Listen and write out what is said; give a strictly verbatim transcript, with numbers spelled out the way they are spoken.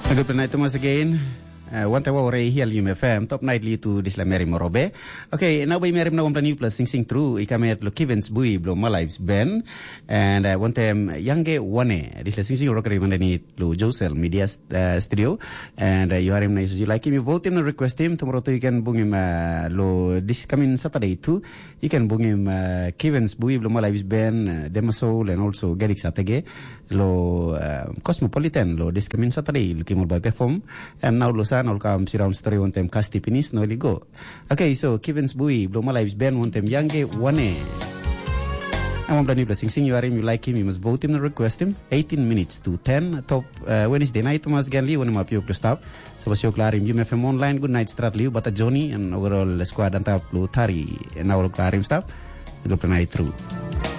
Good night once again. Uh, one time over here at U M F M, top nightly to this la Mary Morobe. Okay, now by Mary Morobe new plus sing sing through. Ikamet lo Kevins Bui blow my lives Ben, and uh, one time Yange One. This la sing sing rockery mandani lo Josel Media uh, Studio, and uh, you are him nice. You like him, you vote him, request him. Tomorrow you can bring him uh, lo this coming Saturday too. You can bring him uh, Kevins Bui blow my lives Ben, uh, Demasol, and also Gerix Atage. Lo uh, Cosmopolitan lo this coming Saturday looking more by perform and now lo san all come around story one time casti pinis no go. Okay, so Kevin's Bui blow my lives Ben one time Yange One. I'm brand new blessing sing you are him, you like him, you must vote him and request him. eighteen minutes to ten top uh, Wednesday night Thomas Ganley one of my stop. So was your clarim you from online good night start liu but Johnny and overall squad and tap lo Tari and our clarim stop. Good night through.